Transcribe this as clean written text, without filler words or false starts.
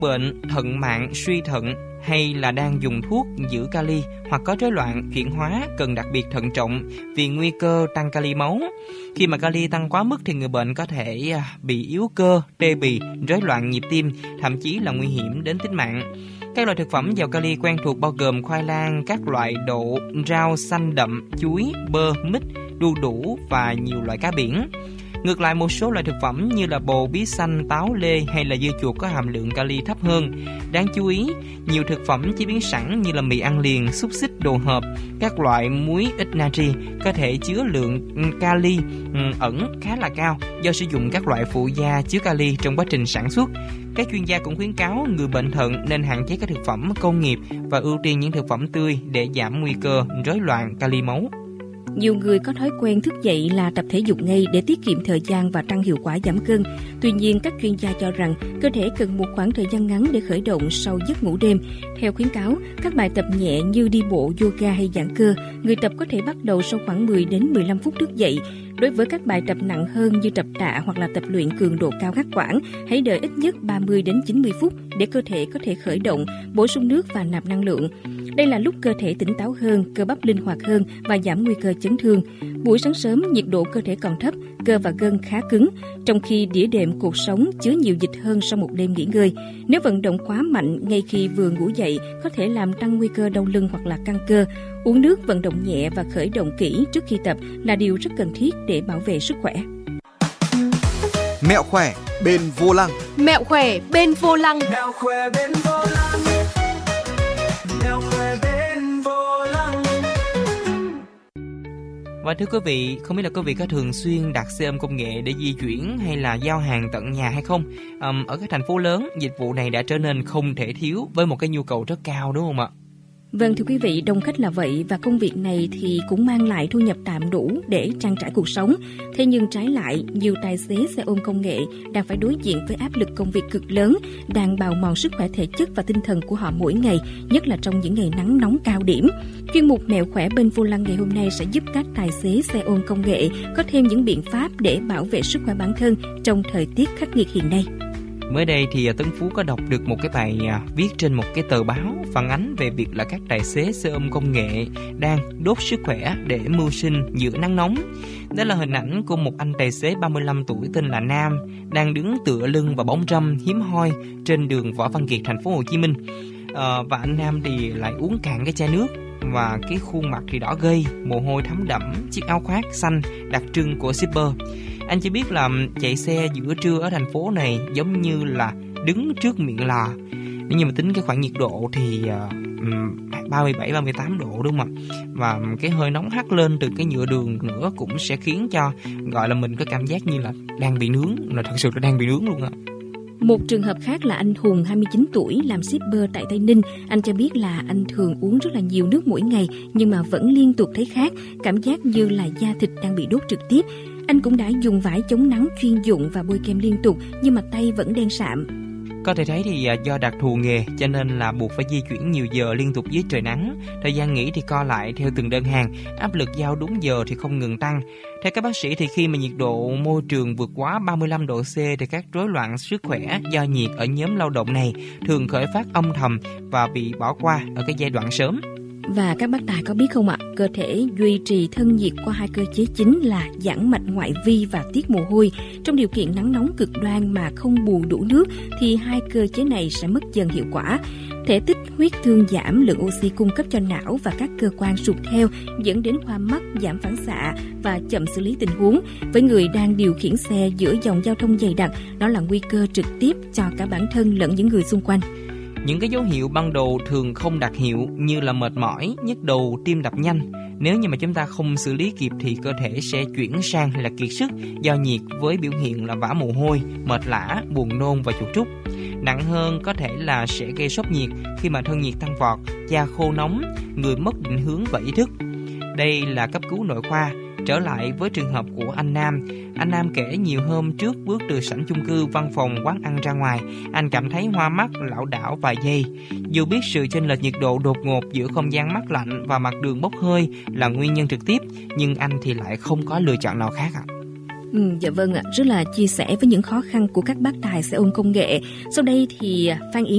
bệnh thận mạng, suy thận hay là đang dùng thuốc giữ kali hoặc có rối loạn chuyển hóa cần đặc biệt thận trọng vì nguy cơ tăng kali máu. Khi mà kali tăng quá mức thì người bệnh có thể bị yếu cơ, tê bì, rối loạn nhịp tim, thậm chí là nguy hiểm đến tính mạng. Các loại thực phẩm giàu kali quen thuộc bao gồm khoai lang, các loại đậu, rau xanh đậm, chuối, bơ, mít, đu đủ và nhiều loại cá biển. Ngược lại, một số loại thực phẩm như là bồ, bí xanh, táo, lê hay là dưa chuột có hàm lượng kali thấp hơn. Đáng chú ý, nhiều thực phẩm chế biến sẵn như là mì ăn liền, xúc xích, đồ hộp, các loại muối ít natri có thể chứa lượng kali ẩn khá là cao do sử dụng các loại phụ gia chứa kali trong quá trình sản xuất. Các chuyên gia cũng khuyến cáo người bệnh thận nên hạn chế các thực phẩm công nghiệp và ưu tiên những thực phẩm tươi để giảm nguy cơ rối loạn kali máu. Nhiều người có thói quen thức dậy là tập thể dục ngay để tiết kiệm thời gian và tăng hiệu quả giảm cân. Tuy nhiên, các chuyên gia cho rằng cơ thể cần một khoảng thời gian ngắn để khởi động sau giấc ngủ đêm. Theo khuyến cáo, các bài tập nhẹ như đi bộ, yoga hay giãn cơ, người tập có thể bắt đầu sau khoảng 10 đến 15 phút thức dậy. Đối với các bài tập nặng hơn như tập tạ hoặc là tập luyện cường độ cao ngắt quãng, hãy đợi ít nhất 30 đến 90 phút để cơ thể có thể khởi động, bổ sung nước và nạp năng lượng. Đây là lúc cơ thể tỉnh táo hơn, cơ bắp linh hoạt hơn và giảm nguy cơ chấn thương. Buổi sáng sớm, nhiệt độ cơ thể còn thấp, cơ và gân khá cứng, trong khi đĩa đệm cột sống chứa nhiều dịch hơn sau một đêm nghỉ ngơi. Nếu vận động quá mạnh ngay khi vừa ngủ dậy, có thể làm tăng nguy cơ đau lưng hoặc là căng cơ. Uống nước, vận động nhẹ và khởi động kỹ trước khi tập là điều rất cần thiết để bảo vệ sức khỏe. Mẹo khỏe bên vô lăng. Mẹo khỏe bên vô lăng. Mẹo khỏe bên vô lăng. Mẹo khỏe bên vô lăng. Và thưa quý vị, không biết là quý vị có thường xuyên đặt xe ôm công nghệ để di chuyển hay là giao hàng tận nhà hay không? Ở các thành phố lớn, dịch vụ này đã trở nên không thể thiếu với một cái nhu cầu rất cao, đúng không ạ? Vâng, thưa quý vị, đông khách là vậy và công việc này thì cũng mang lại thu nhập tạm đủ để trang trải cuộc sống. Thế nhưng trái lại, nhiều tài xế xe ôm công nghệ đang phải đối diện với áp lực công việc cực lớn, đang bào mòn sức khỏe thể chất và tinh thần của họ mỗi ngày, nhất là trong những ngày nắng nóng cao điểm. Chuyên mục Mẹo khỏe bên vô lăng ngày hôm nay sẽ giúp các tài xế xe ôm công nghệ có thêm những biện pháp để bảo vệ sức khỏe bản thân trong thời tiết khắc nghiệt hiện nay. Mới đây thì Tấn Phú có đọc được một cái bài viết trên một cái tờ báo phản ánh về việc là các tài xế xe ôm công nghệ đang đốt sức khỏe để mưu sinh giữa nắng nóng. Đó là hình ảnh của một anh tài xế 35 tuổi tên là Nam đang đứng tựa lưng vào bóng râm hiếm hoi trên đường Võ Văn Kiệt, thành phố Hồ Chí Minh. Và anh Nam thì lại uống cạn cái chai nước và cái khuôn mặt thì đỏ gay, mồ hôi thấm đẫm chiếc áo khoác xanh đặc trưng của shipper. Anh chỉ biết là chạy xe giữa trưa ở thành phố này giống như là đứng trước miệng lò. Nếu như mà tính cái khoảng nhiệt độ thì 37-38 độ đúng không ạ? Và cái hơi nóng hắt lên từ cái nhựa đường nữa cũng sẽ khiến cho gọi là mình có cảm giác như là đang bị nướng, là thật sự là đang bị nướng luôn ạ. Một trường hợp khác là anh Hùng, 29 tuổi, làm shipper tại Tây Ninh. Anh cho biết là anh thường uống rất là nhiều nước mỗi ngày nhưng mà vẫn liên tục thấy khát, cảm giác như là da thịt đang bị đốt trực tiếp. Anh cũng đã dùng vải chống nắng chuyên dụng và bôi kem liên tục nhưng mà tay vẫn đen sạm. Có thể thấy thì do đặc thù nghề cho nên là buộc phải di chuyển nhiều giờ liên tục dưới trời nắng. Thời gian nghỉ thì co lại theo từng đơn hàng, áp lực giao đúng giờ thì không ngừng tăng. Theo các bác sĩ thì khi mà nhiệt độ môi trường vượt quá 35 độ C thì các rối loạn sức khỏe do nhiệt ở nhóm lao động này thường khởi phát âm thầm và bị bỏ qua ở cái giai đoạn sớm. Và các bác tài có biết không ạ, cơ thể duy trì thân nhiệt qua hai cơ chế chính là giãn mạch ngoại vi và tiết mồ hôi. Trong điều kiện nắng nóng cực đoan mà không bù đủ nước thì hai cơ chế này sẽ mất dần hiệu quả. Thể tích huyết thương giảm, lượng oxy cung cấp cho não và các cơ quan sụt theo, dẫn đến hoa mắt, giảm phản xạ và chậm xử lý tình huống. Với người đang điều khiển xe giữa dòng giao thông dày đặc, đó là nguy cơ trực tiếp cho cả bản thân lẫn những người xung quanh. Những cái dấu hiệu ban đầu thường không đặc hiệu như là mệt mỏi, nhức đầu, tim đập nhanh. Nếu như mà chúng ta không xử lý kịp thì cơ thể sẽ chuyển sang là kiệt sức do nhiệt với biểu hiện là vã mồ hôi, mệt lả, buồn nôn và chuột rút. Nặng hơn có thể là sẽ gây sốc nhiệt khi mà thân nhiệt tăng vọt, da khô nóng, người mất định hướng và ý thức. Đây là cấp cứu nội khoa. Trở lại với trường hợp của anh Nam kể nhiều hôm trước bước từ sảnh chung cư, văn phòng, quán ăn ra ngoài, anh cảm thấy hoa mắt, lảo đảo vài giây. Dù biết sự chênh lệch nhiệt độ đột ngột giữa không gian mát lạnh và mặt đường bốc hơi là nguyên nhân trực tiếp, nhưng anh thì lại không có lựa chọn nào khác ạ. Dạ vâng ạ, rất là chia sẻ với những khó khăn của các bác tài xe ôm công nghệ. Sau đây thì Phan Yến